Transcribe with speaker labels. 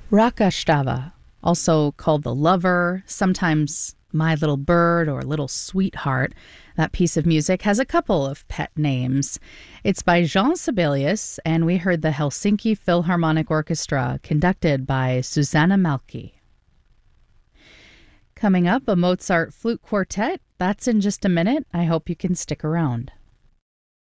Speaker 1: Rakashtava, also called the lover, sometimes my little bird or little sweetheart. That piece of music has a couple of pet names. It's by Jean Sibelius, and we heard the Helsinki Philharmonic Orchestra, conducted by Susanna Malki. Coming up, a Mozart flute quartet. That's in just a minute. I hope you can stick around.